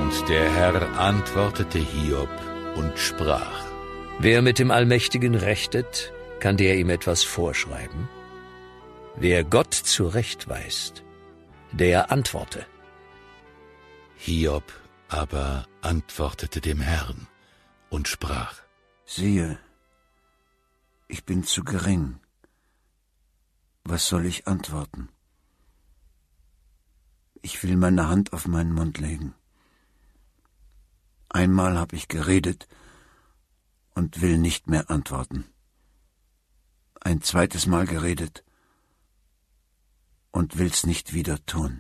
Und der Herr antwortete Hiob und sprach: Wer mit dem Allmächtigen rechtet, kann der ihm etwas vorschreiben? Wer Gott zurechtweist, der antworte. Hiob aber antwortete dem Herrn und sprach: Siehe, ich bin zu gering. Was soll ich antworten? Ich will meine Hand auf meinen Mund legen. Einmal habe ich geredet und will nicht mehr antworten. Ein zweites Mal geredet und will's nicht wieder tun.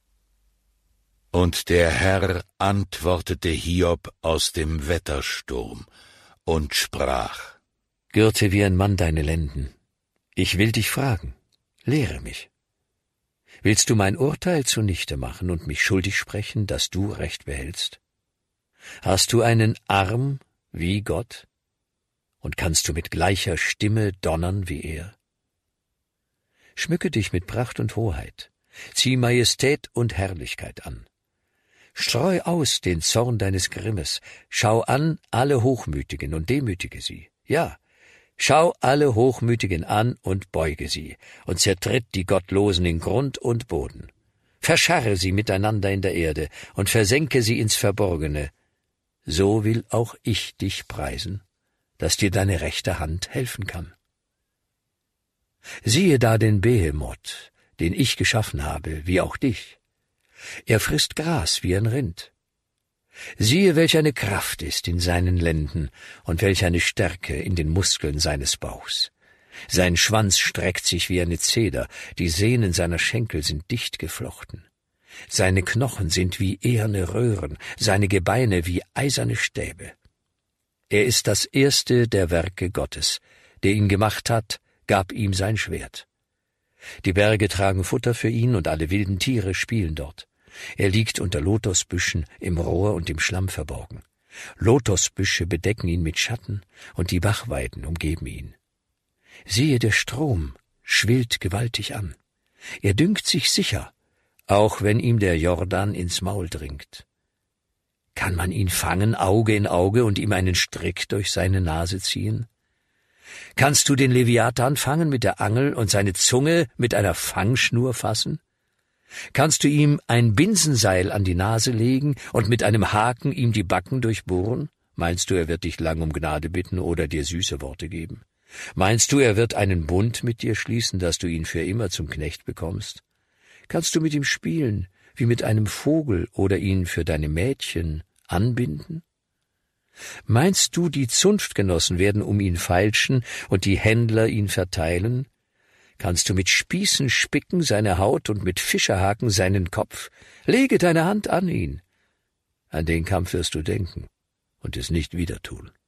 Und der Herr antwortete Hiob aus dem Wettersturm und sprach: Gürte wie ein Mann deine Lenden. Ich will dich fragen, lehre mich. Willst du mein Urteil zunichte machen und mich schuldig sprechen, dass du Recht behältst? Hast du einen Arm wie Gott? Und kannst du mit gleicher Stimme donnern wie er? Schmücke dich mit Pracht und Hoheit, zieh Majestät und Herrlichkeit an. Streu aus den Zorn deines Grimmes, schau an alle Hochmütigen und demütige sie. Ja, schau alle Hochmütigen an und beuge sie und zertritt die Gottlosen in Grund und Boden. Verscharre sie miteinander in der Erde und versenke sie ins Verborgene. So will auch ich dich preisen, dass dir deine rechte Hand helfen kann. Siehe da den Behemoth, den ich geschaffen habe, wie auch dich. Er frisst Gras wie ein Rind. Siehe, welch eine Kraft ist in seinen Lenden und welch eine Stärke in den Muskeln seines Bauchs. Sein Schwanz streckt sich wie eine Zeder, die Sehnen seiner Schenkel sind dicht geflochten. Seine Knochen sind wie eherne Röhren, seine Gebeine wie eiserne Stäbe. Er ist das erste der Werke Gottes, der ihn gemacht hat, gab ihm sein Schwert. Die Berge tragen Futter für ihn und alle wilden Tiere spielen dort. Er liegt unter Lotosbüschen im Rohr und im Schlamm verborgen. Lotosbüsche bedecken ihn mit Schatten und die Bachweiden umgeben ihn. Siehe, der Strom schwillt gewaltig an. Er dünkt sich sicher, auch wenn ihm der Jordan ins Maul dringt. Kann man ihn fangen, Auge in Auge, und ihm einen Strick durch seine Nase ziehen? Kannst du den Leviathan fangen mit der Angel und seine Zunge mit einer Fangschnur fassen? Kannst du ihm ein Binsenseil an die Nase legen und mit einem Haken ihm die Backen durchbohren? Meinst du, er wird dich lang um Gnade bitten oder dir süße Worte geben? Meinst du, er wird einen Bund mit dir schließen, dass du ihn für immer zum Knecht bekommst? Kannst du mit ihm spielen, wie mit einem Vogel, oder ihn für deine Mädchen anbinden? Meinst du, die Zunftgenossen werden um ihn feilschen und die Händler ihn verteilen? Kannst du mit Spießen spicken seine Haut und mit Fischerhaken seinen Kopf? Lege deine Hand an ihn. An den Kampf wirst du denken und es nicht wieder tun.